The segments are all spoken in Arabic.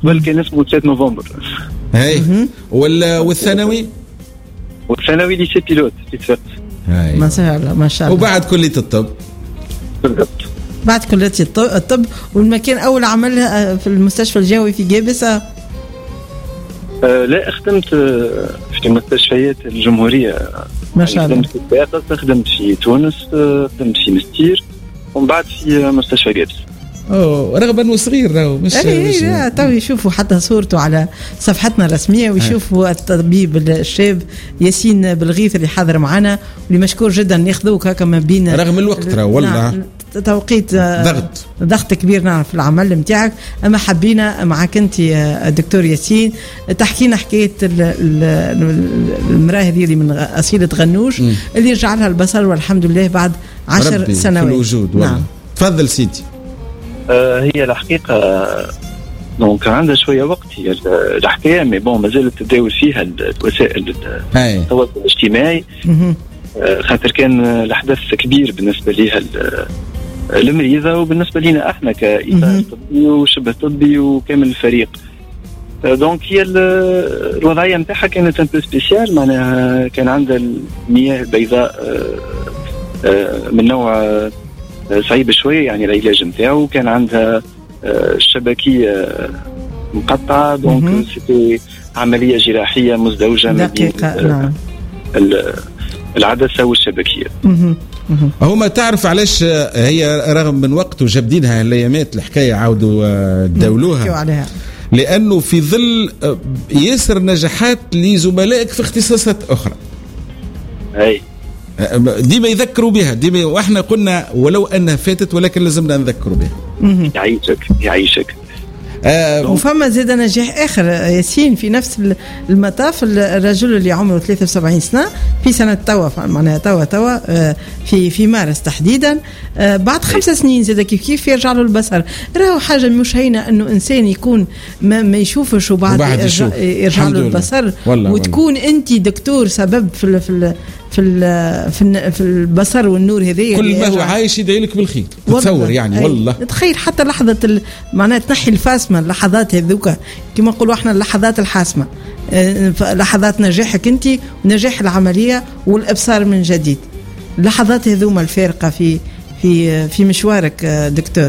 قبل كان اسمه 3 نوفمبر. هاي والثانوي ليسي بيلوت في صفاقس. ما شاء الله ما شاء الله. وبعد كلية الطب. بالضبط. بعد كلية الطب والمكان أول عملها في المستشفى الجوي في جابسة. لا خدمت في مستشفيات الجمهورية ما شاء الله. خدمت في صفاقس، خدمت في تونس، خدمت في مستير، ومن بعد في مستشفى جابسة. رغم انه صغير راهو مش تو يشوفوا حتى صورته على صفحتنا الرسميه ويشوفوا الطبيب الشاب ياسين بالغيث اللي حاضر معنا واللي مشكور جدا ناخذوك هكا ما بين رغم الوقت راهو والله توقيت ضغط كبير نعرف في العمل نتاعك. اما حبينا معك انت الدكتور ياسين تحكينا حكايه المراه هذه اللي من اصيله غنوش اللي رجع لها البصر والحمد لله بعد 10 سنوات في الوجود. نعم تفضل سيدي. هي الحقيقة دونك عندها شوية وقت هي الحكاية، مي بون مازالت تداول فيها الوسائل التواصل الاجتماعي، خاطر كان الأحداث كبير بالنسبة ليها المريضة وبالنسبة لنا احنا كإطار طبي وشبه طبي وكامل الفريق. دونك هي الوضعية متاعها كانت ان بو سبيسيال، معناها كان عندها المياه البيضاء من نوع صعيبة شوية، يعني العلاج نتاعو كان عندها الشبكية مقطعة، دونك سيتي عملية جراحية مزدوجة دقيقة. العدسة والشبكية. هما تعرف علاش هي رغم من وقت وجابدينها هالايامات الحكاية عاودوا دولوها، لأنه في ظل ياسر نجاحات لزملائك في اختصاصات أخرى. ديما يذكروا بها، ديما واحنا قلنا ولو انها فاتت ولكن لازمنا نذكروا بها. يعيشك. وفما زاد نجاح اخر ياسين في نفس المطاف، الرجل اللي عمره 73 سنه في سنه توا، معناها توا في مارس تحديدا، بعد 5 سنين زاد كيف يرجع له البصر. راهو حاجه مش هينه انه انسان يكون ما يشوفش وبعد يرجع له البصر، وتكون انت دكتور سبب في البصر والنور هذي. كل ما هو عايش يدعي لك بالخير، تصور يعني. والله تخيل حتى لحظه معناها تنحي الفاسمه، اللحظات هذوك كما نقولوا احنا اللحظات الحاسمه، لحظات نجاحك انت ونجاح العمليه والابصار من جديد، اللحظات هذوما الفارقه في مشوارك دكتور.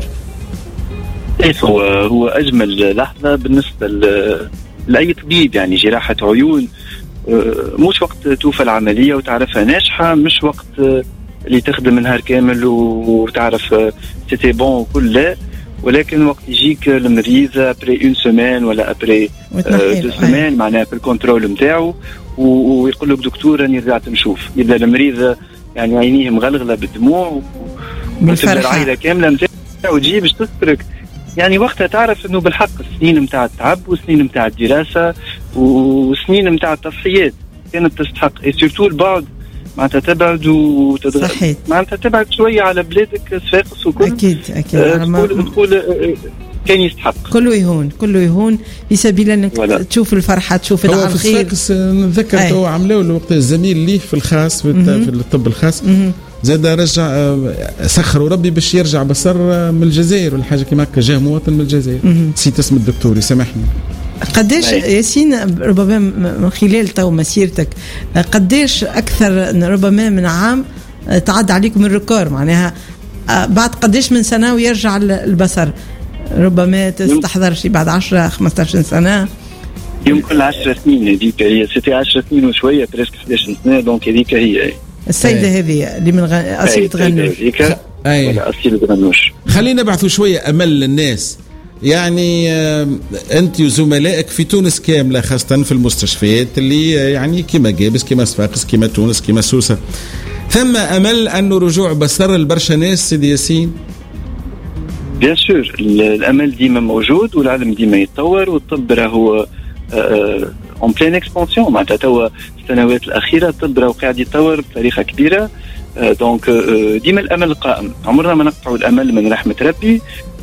هو اجمل لحظه بالنسبه لاي طبيب، يعني جراحه عيون مش وقت توفى العملية وتعرفها ناجحة، مش وقت اللي تخدم نهار كامل وتعرف سيتي بون وكل، لا، ولكن وقت يجيك المريض ابري 1 سيمين ولا ابري 2 سيمين معناها في الكنترول نتاعو، ويقول لك دكتور راني رجعت نشوف. يبدا المريض يعني عينيه مغلغلة بالدموع وتبدا العائلة كاملة نتاعو تجي باش تترك، يعني وقتها تعرف انه بالحق السنين متاع التعب وسنين متاع الدراسة وسنين متاع التضحيات كانت تستحق. سورتو البعد معناتها تبعد صحيح، معناتها تبعد شوية على بلادك صفاقس وكل. أكيد تقول كان يستحق. كله يهون في سبيل انك تشوف الفرحة، تشوف الخير. في صفاقس نتذكر تو عملوا له وقت الزميل ليه في الخاص في الطب الخاص زاد رجع سخروا ربي باش يرجع بصر من الجزائر ولا حاجه كيما هكا، جاه مواطن من الجزائر، نسيت اسم الدكتور يسامحني. قداش ياسين ربما من خلال تو مسيرتك قداش اكثر ربما من عام تعدى عليك من ريكور، معناها بعد قداش من سنه ويرجع البصر؟ ربما تستحضر شيء بعد 10 15 سنه، يمكن 10 سنين. هذيك هي سيتي 10 سنين وشويه، بريسك 11 سنه. دونك هذيك هي السيدة هذه اللي من أصيلة غنوش. ولا أصيلة غنوش. خلينا نبعثوا شوية أمل للناس، يعني أنت وزملائك في تونس كاملة خاصة في المستشفيات اللي يعني كما جابس كما صفاقس كما تونس كما سوسة، ثم أمل أنه رجوع بصر البرشا ناس سيدي ياسين؟ بيان سور، الأمل ديما موجود والعلم ديما يتطور، والطب راهو اون بلين اكسبانسيون. معناتها توا السنوات الأخيرة الطب راهو قاعد يتطور بطريقة كبيرة. دونك ديما الأمل قائم، عمرنا ما نقطعوا الأمل من رحمة ربي،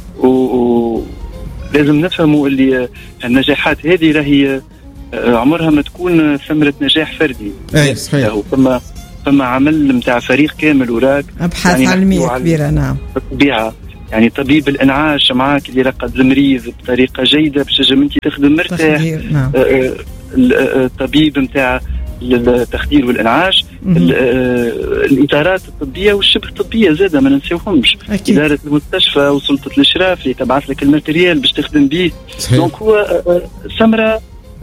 ولازم نفهموا اللي النجاحات هذه راهي عمرها ما تكون ثمرة نجاح فردي. صحيح. ثم عمل متاع فريق كامل وراك، أبحاث يعني علمية كبيرة. نعم. بالطبيعة يعني طبيب الانعاش معاك اللي يرقد المريض بطريقه جيده باش تنجم انت تخدم مرتاح. نعم. الطبيب نتاع التخدير والانعاش، الاطارات الطبيه والشبه الطبيه زاده ما ننساوهمش، اداره المستشفى وسلطه الاشراف اللي تبعث لك الماتريال باش تخدم به. دونك هو ثمره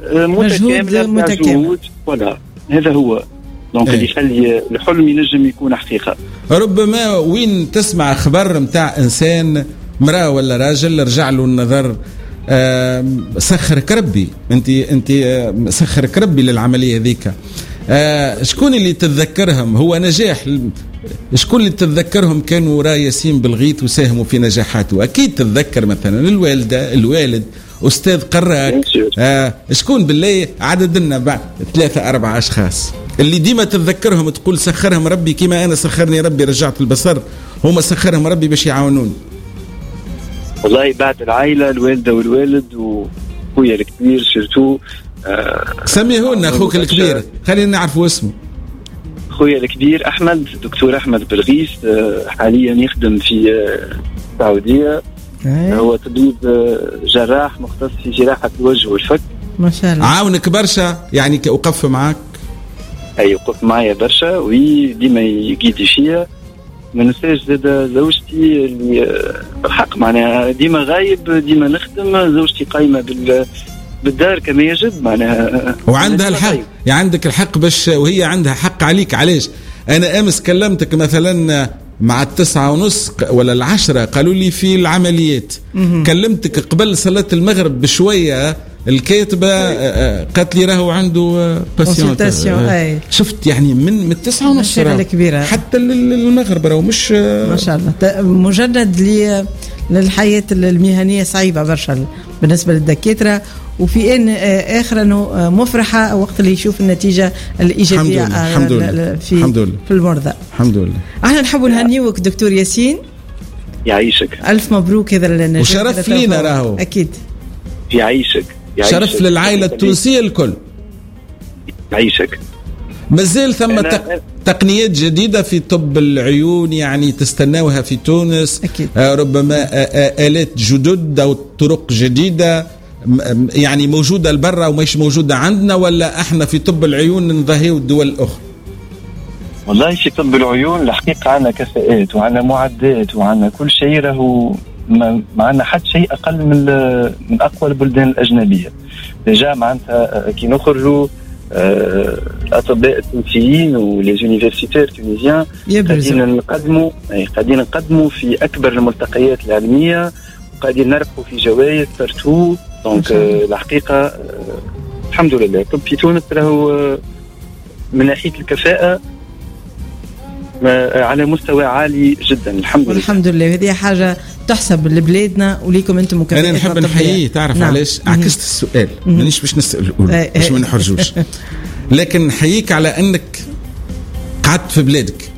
متكامله ولا هذا هو دونك اللي يخلي الحلم ينجم يكون حقيقه. ربما وين تسمع خبر متاع انسان مراه ولا راجل رجع له النظر، سخرك ربي، انت سخرك ربي للعمليه هذيك، شكون اللي تتذكرهم؟ هو نجاح، شكون اللي تتذكرهم كانوا وراء ياسين بالغيث وساهموا في نجاحاته؟ اكيد تتذكر مثلا الوالده، الوالد، استاذ قراك، شكون بالله عدد لنا بعد 3-4 اشخاص اللي ديما تتذكرهم تقول سخرهم ربي كما انا سخرني ربي رجعت البصر، هما سخرهم ربي باش يعاونون. والله بعد العائله الوالده والوالد وخويا الكبير سيرتو. سميه لنا اخوك الكبير، خلينا نعرفوا اسمه. خويا الكبير احمد، دكتور احمد بالغيث، حاليا يخدم في السعوديه. هو طبيب جراح مختص في جراحه الوجه والفك. ما شاء الله. عاونك برشا يعني، وقف معك. اي وقف معايا برشا وديما يقيدي فيا. ما ننساش زاد زوجتي اللي بالحق معناها ديما غايب، ديما نخدم، زوجتي قايمه بالدار كما يجب معناها، وعندها الحق، يعني عندك الحق باش، وهي عندها حق عليك. علاش انا امس كلمتك مثلا مع 9:30 ولا 10 قالوا لي في العمليات، كلمتك قبل صلاة المغرب بشوية الكاتبة قالت لي راهو عنده باسيونت. شفت يعني من 9:30 حتى المغرب راهو مش ما شاء الله. مجرد للحياة المهنية صعيبة برشا بالنسبة للدكاترة، وفي ان اخر انه مفرحه وقت اللي يشوف النتيجه الايجابيه. الحمد لله. في المرضى. الحمد لله. احنا نحب نهنيوك دكتور ياسين، يعيشك، الف مبروك هذا النجاح وشرف لينا راهو. اكيد يعيشك. شرف للعائله التونسيه الكل. يعيشك. مازال ثم تقنيات جديدة في طب العيون يعني تستناوها في تونس؟ أكيد. ربما آلات جدد أو طرق جديدة يعني موجودة لبرا ومش موجودة عندنا، ولا احنا في طب العيون نضاهيو الدول الأخرى؟ والله في طب العيون الحقيقة عنا كفاءات وعنا معدات وعنا كل شيء، راهو ما عنا حد شيء أقل من أقوى البلدان الأجنبية. ديجا معناتها كي نخرجوا الأطباء التونسيين وليزونيفرسيتير تونيزيان قاعدين نقدموا في أكبر الملتقيات العلمية، وقاعدين نربحوا في جوائز بارتو. دونك الحقيقة الحمد لله طب في تونس راهو من ناحية الكفاءة على مستوى عالي جدا الحمد لله. الحمد لله، هذه حاجة تحسب لبلادنا وليكم انتم مكافئين. انا نحب نحييه، تعرف نعم. علاش عكست السؤال، مانيش باش نسال الاولى باش ما نحرجوش، لكن نحييك على انك قعدت في بلادك،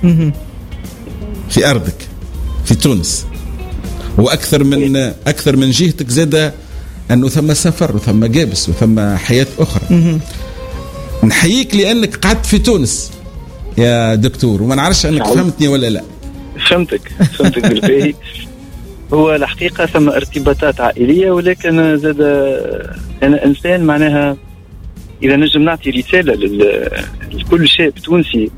في ارضك، في تونس، واكثر من جهتك زاد انه ثم سفر وثم جابس وثم حياه اخرى. نحييك لانك قعدت في تونس يا دكتور، وما نعرفش انك فهمتني ولا لا. فهمتك بالفعل. هو الحقيقة ثم ارتباطات عائلية، ولكن زاد أنا إنسان معناها إذا نجم نعطي رسالة لكل شاب تونسي،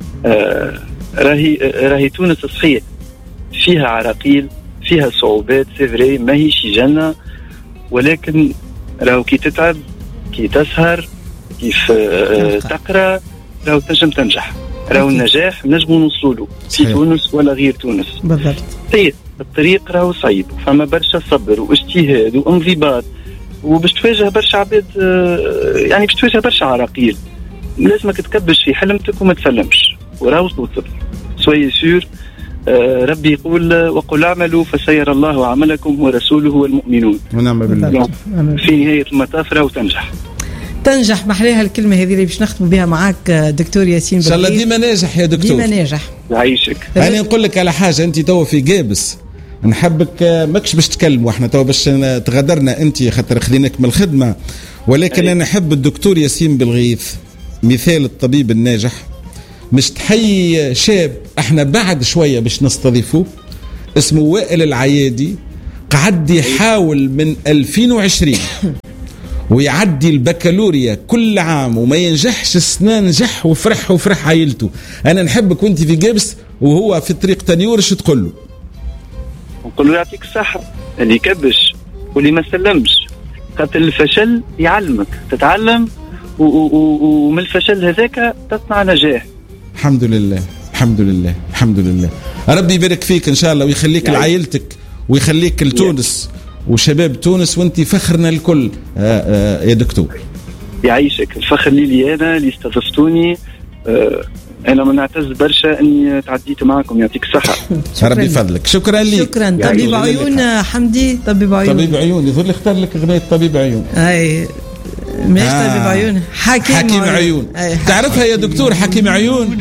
راهي تونس صحيح فيها عراقيل، فيها صعوبات، سيفري ما هيش جنة، ولكن راهو كي تتعب، كي تسهر، كيف تقرأ، راهو تنجم تنجح. راهو النجاح نجمو نوصلوا في تونس ولا غير تونس. بالضبط. طيب الطريق راهو صعيب، فما برشا صبر واجتهاد وانضباط، وباش تواجه برشا عباد، يعني باش تواجه برشا عراقيل. لازمك تكبش في حلمتك وما تسلمش، وراهو توصل. سوي سور، ربي يقول وقل اعملوا فسيرى الله عملكم ورسوله والمؤمنون. ونعم بالله. في نهاية المطاف راهو تنجح محليها الكلمة هذه اللي باش نختم بها معاك دكتور ياسين. إن شاء الله ديما ناجح يا دكتور. ديما ناجح. يعيشك. أنا نقول لك على حاجة، أنت تو في جابس، نحبك ماكش باش تكلم، وإحنا تو باش تغادرنا أنت خاطر خذيناك من الخدمة، ولكن أنا نحب الدكتور ياسين بالغيث مثال الطبيب الناجح. مش تحيي شاب احنا بعد شوية باش نستضيفوه، اسمه وائل العيادي، قعد يحاول من 2020 ويعدي البكالوريا كل عام وما ينجحش. السنة نجح وفرح عائلته. أنا نحبك وانت في جبس وهو في طريق تنيور، شو تقول له؟ نقول له يعطيك الصحة، اللي كبش واللي ما سلمش، خاطر الفشل يعلمك تتعلم، ومن الفشل هذاك تصنع نجاح. الحمد لله الحمد لله الحمد لله. ربي يبارك فيك إن شاء الله ويخليك لعائلتك ويخليك لتونس وشباب تونس، وانت فخرنا الكل يا دكتور. يعيشك، الفخر لي أنا اللي استضفتوني. أنا من أعتز برشا أني تعديت معكم، يعطيك الصحة. ربي فضلك. شكرا لي. شكرا. طبيب عيون حمدي، طبيب عيون. طبيب عيون يظل اختار لك غنية طبيب عيون. أي مش طبيب عيون، حكيم عيون. تعرفها يا دكتور حكيم عيون؟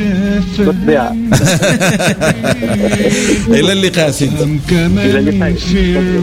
بالطبيعة. إلى اللقاء سيدي. إلى اللقاء.